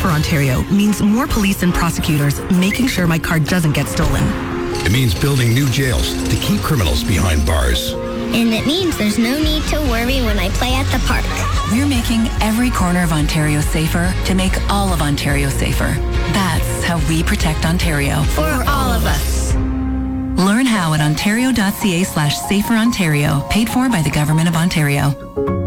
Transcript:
Safer Ontario means more police and prosecutors making sure my car doesn't get stolen. It means building new jails to keep criminals behind bars. And it means there's no need to worry when I play at the park. We're making every corner of Ontario safer to make all of Ontario safer. That's how we protect Ontario. For all of us. Learn how at ontario.ca/saferontario, paid for by the Government of Ontario.